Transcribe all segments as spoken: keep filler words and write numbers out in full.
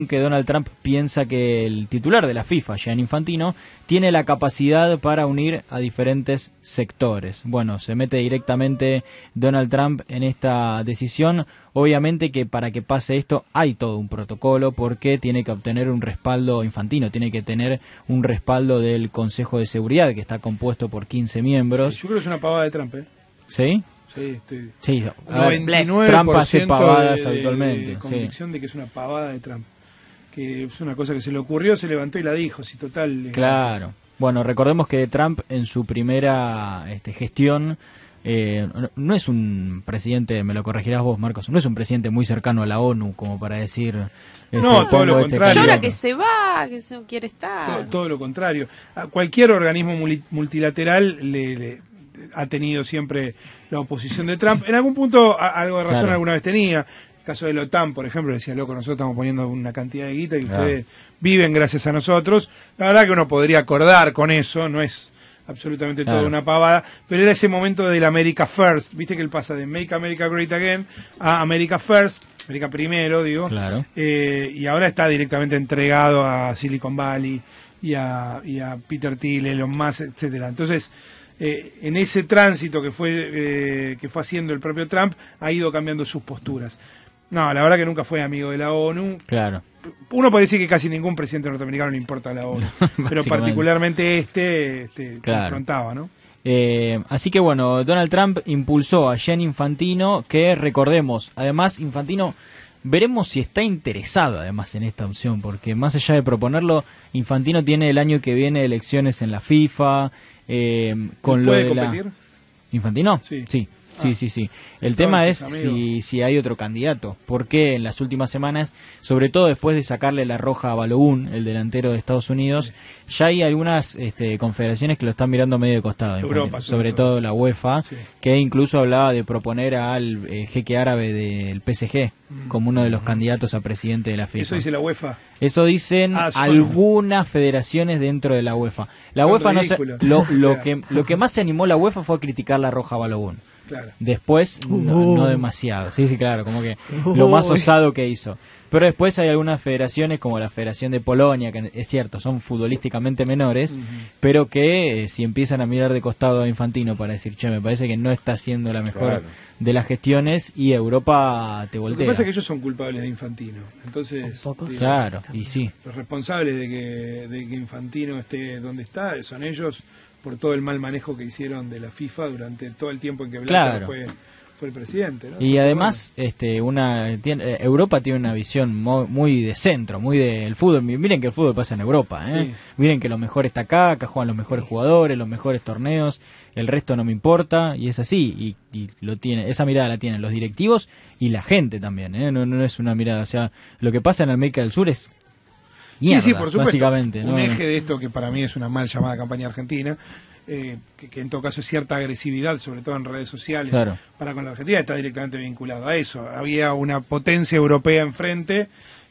que Donald Trump piensa que el titular de la FIFA, Gianni Infantino, tiene la capacidad para unir a diferentes sectores. Bueno, se mete directamente Donald Trump en esta decisión. Obviamente que para que pase esto hay todo un protocolo, porque tiene que obtener un respaldo Infantino, tiene que tener un respaldo del Consejo de Seguridad, que está compuesto por quince miembros. Sí, yo creo que es una pavada de Trump, ¿eh? ¿Sí? Sí, estoy... Sí, noventa y nueve por ciento Trump hace pavadas de, habitualmente. De convicción sí. de que es una pavada de Trump. Que es una cosa que se le ocurrió, se levantó y la dijo, si total... Claro. Bueno, recordemos que Trump en su primera este, gestión eh, no, no es un presidente, me lo corregirás vos, Marcos, no es un presidente muy cercano a la ONU como para decir... Este, no, todo lo este contrario. Llora que se va, que no quiere estar. Todo, todo lo contrario. A cualquier organismo multilateral le, le ha tenido siempre la oposición de Trump. En algún punto a, algo de razón claro. alguna vez tenía. El caso de la OTAN, por ejemplo, decía, loco, nosotros estamos poniendo una cantidad de guita y claro. ustedes viven gracias a nosotros. La verdad que uno podría acordar con eso, no es absolutamente claro. toda una pavada, pero era ese momento del America First. Viste que él pasa de Make America Great Again a America First, América primero, digo, claro. eh, y ahora está directamente entregado a Silicon Valley y a, y a Peter Thiel, Elon Musk, etcétera. Entonces, eh, en ese tránsito que fue eh, que fue haciendo el propio Trump, ha ido cambiando sus posturas. No, la verdad que nunca fue amigo de la ONU. Claro. Uno puede decir que casi ningún presidente norteamericano le importa a la ONU, pero particularmente este, este claro. confrontaba, ¿no? Eh, así que bueno, Donald Trump impulsó a Gianni Infantino, que recordemos, además Infantino, veremos si está interesado además en esta opción, porque más allá de proponerlo, Infantino tiene el año que viene elecciones en la FIFA, eh, con lo ¿Puede de competir? la... ¿Infantino? Sí. Sí. Ah, sí, sí, sí. El entonces, tema es amigo. si, si hay otro candidato, porque en las últimas semanas, sobre todo después de sacarle la roja a Balogun, el delantero de Estados Unidos, sí. ya hay algunas este, confederaciones que lo están mirando medio de costado, Europa, sobre, sobre todo. todo la UEFA, sí. que incluso hablaba de proponer al eh, jeque árabe del P S G mm. como uno de los mm. candidatos a presidente de la FIFA. Eso dice la UEFA. Eso dicen ah, algunas federaciones dentro de la UEFA. La son UEFA no se, lo, lo, o sea. que, lo que más se animó la UEFA fue a criticar la roja a Balogun. Claro. Después no, no demasiado, sí, sí, claro, como que lo más osado que hizo. Pero después hay algunas federaciones como la Federación de Polonia, que es cierto, son futbolísticamente menores, uh-huh. pero que eh, si empiezan a mirar de costado a Infantino para decir, che, me parece que no está haciendo la mejor claro. de las gestiones, y Europa te voltea. Lo que pasa es que ellos son culpables de Infantino, entonces digo, claro, y sí. Los responsables de que, de que Infantino esté donde está son ellos, por todo el mal manejo que hicieron de la FIFA durante todo el tiempo en que Blatter claro. fue, fue el presidente, ¿no? Y Entonces, además bueno. este una tiene, Europa tiene una visión muy, muy de centro, muy del fútbol. Miren que el fútbol pasa en Europa, ¿eh? Sí. Miren que lo mejor está acá, acá juegan los mejores jugadores, los mejores torneos, el resto no me importa, y es así, y, y lo tiene, esa mirada la tienen los directivos y la gente también, ¿eh? No, no es una mirada, o sea, lo que pasa en América del Sur es mierda, sí, sí, por supuesto. Básicamente, un ¿no? eje de esto que para mí es una mal llamada campaña argentina, eh, que, que en todo caso es cierta agresividad, sobre todo en redes sociales, claro. para con la Argentina, está directamente vinculado a eso. Había una potencia europea enfrente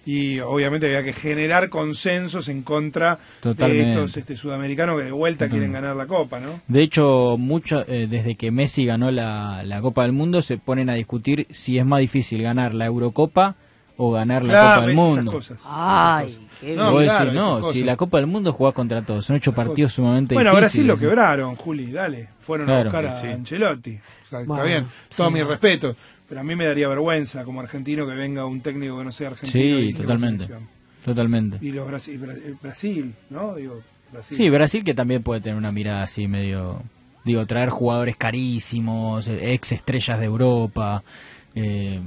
y obviamente había que generar consensos en contra Totalmente. de estos este, sudamericanos que de vuelta Totalmente. quieren ganar la Copa, ¿no? De hecho, mucho, eh, desde que Messi ganó la, la Copa del Mundo, se ponen a discutir si es más difícil ganar la Eurocopa o ganar la claro, Copa del Mundo. Ay, qué no, vos claro, decís, no, si la Copa del Mundo jugás contra todos, son ocho partidos sumamente bueno, difíciles. Bueno, Brasil lo quebraron, Juli, dale, fueron claro, a buscar a sí. Ancelotti, o sea, bueno, está bien, todo sí, mi no. respeto, pero a mí me daría vergüenza como argentino que venga un técnico que no sea argentino. Sí, totalmente, totalmente. Y los Brasil, Brasil, ¿no? Digo, Brasil. Sí, Brasil que también puede tener una mirada así medio, digo, traer jugadores carísimos, ex estrellas de Europa, eh...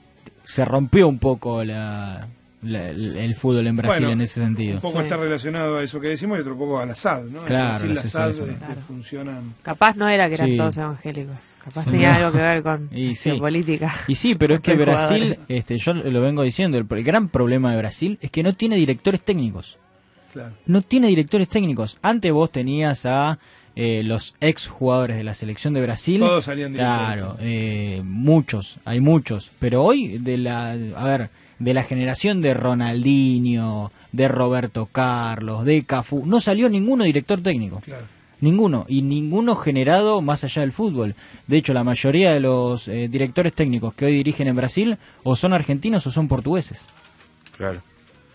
se rompió un poco la, la, el fútbol en Brasil, bueno, en ese sentido. Un poco sí. está relacionado a eso que decimos y otro poco al Assad, ¿no? Claro, en Brasil, sí, Assad sí, sí. este, Claro. funcionan. Capaz no era que eran sí. todos evangélicos, capaz tenía algo que ver con y sí. política. Y sí, pero es que Brasil, este, yo lo vengo diciendo, el, el gran problema de Brasil es que no tiene directores técnicos. Claro. No tiene directores técnicos. Antes vos tenías a eh, los ex jugadores de la selección de Brasil. Todos salían directores. Claro, eh, muchos, hay muchos. Pero hoy, de la, a ver, de la generación de Ronaldinho, de Roberto Carlos, de Cafú, no salió ninguno director técnico. Claro. Ninguno, y ninguno generado más allá del fútbol. De hecho, la mayoría de los eh, directores técnicos que hoy dirigen en Brasil o son argentinos o son portugueses. Claro.